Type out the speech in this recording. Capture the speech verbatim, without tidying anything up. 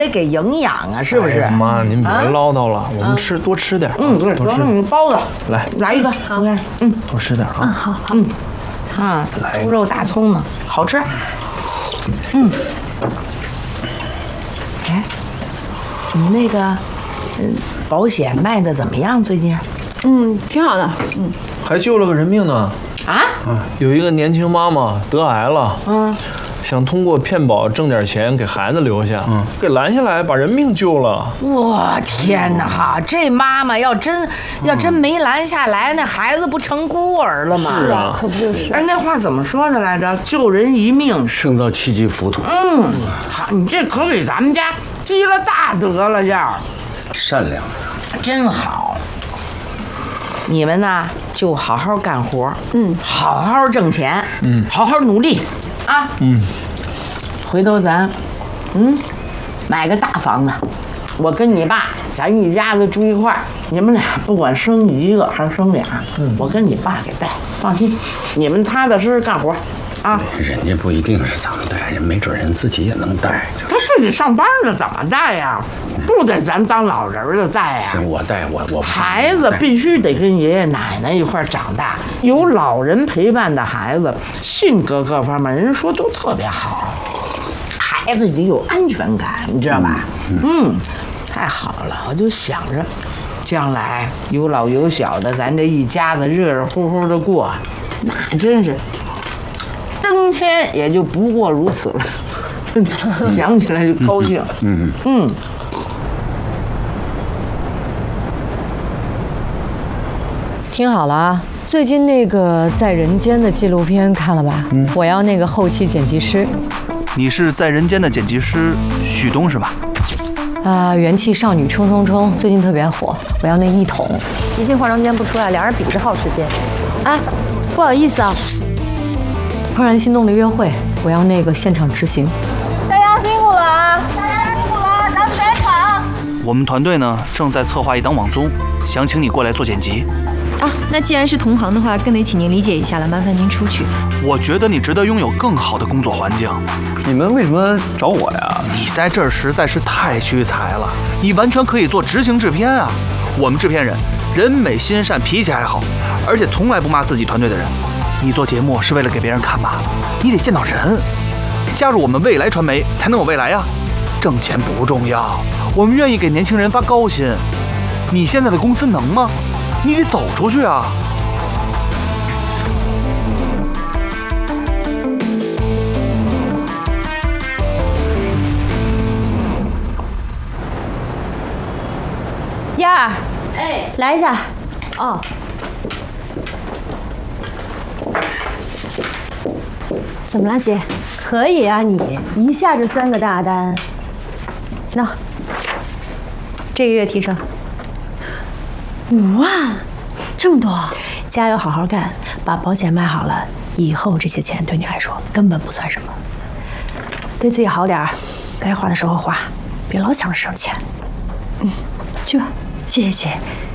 得给营养啊，是不是？ 哎、妈，您别唠叨了，啊、我们吃多吃点。 嗯，对，多吃点包子， 来来一个， 好， 嗯， 多吃点啊。 嗯，好好。 嗯，啊，猪肉大葱呢，好吃。嗯。哎，你那个，嗯，保险卖的怎么样？最近？ 嗯，挺好的。嗯， 还救了个人命呢。 啊？ 有一个年轻妈妈得癌了。嗯。想通过骗保挣点钱给孩子留下，嗯，给拦下来把人命救了。 我天哪！哈，这妈妈要真要真没拦下来，那孩子不成孤儿了吗？ 是啊， 可不就是。 哎，那话怎么说的来着？救人一命， 胜造七级浮屠。 嗯，好，你这可给咱们家积了大德了，这善良， 真好。你们呢，就好好干活，嗯，好好挣钱，嗯，好好努力。啊，嗯，回头咱，嗯，买个大房子，我跟你爸，咱一家子住一块儿，你们俩不管生一个还是生俩，嗯，我跟你爸给带，放心，你们踏踏实实干活，啊。 人家不一定是咱们带，人没准人自己也能带。 他自己上班了，怎么带呀？不得咱当老人的带呀？ 是我带，我我孩子必须得跟爷爷奶奶一块长大，有老人陪伴的孩子，性格各方面，人说都特别好，孩子得有安全感，你知道吧？嗯，嗯太好了，我就想着，将来有老有小的，咱这一家子热热乎乎的过，那真是登天也就不过如此了。想起来就高兴。嗯嗯。 听好了啊，最近那个在人间的纪录片看了吧？嗯，我要那个后期剪辑师。 你是在人间的剪辑师许东是吧？ 啊、呃，元气少女冲冲冲最近特别火，我要那一桶。 一进化妆间不出来，两人比着耗时间。 哎，不好意思啊，怦然心动的约会，我要那个现场执行。 大家辛苦了啊！大家辛苦了，咱们赶场。 我们团队呢正在策划一档网综，想请你过来做剪辑。 啊，那既然是同行的话，更得请您理解一下了，麻烦您出去。 我觉得你值得拥有更好的工作环境。 你们为什么找我呀？ 你在这儿实在是太屈才了，你完全可以做执行制片啊。我们制片人人美心善，脾气还好，而且从来不骂自己团队的人。你做节目是为了给别人看吧？你得见到人。加入我们未来传媒才能有未来呀。挣钱不重要，我们愿意给年轻人发高薪。你现在的公司能吗？你得走出去啊！ 燕儿，哎，来一下。 哦。怎么了，姐？ 可以啊，你一下就三个大单。那这个月提成五万，这么多！ 加油，好好干，把保险卖好了，以后这些钱对你来说根本不算什么。对自己好点儿，该花的时候花，别老想着省钱。 嗯，去吧，谢谢姐。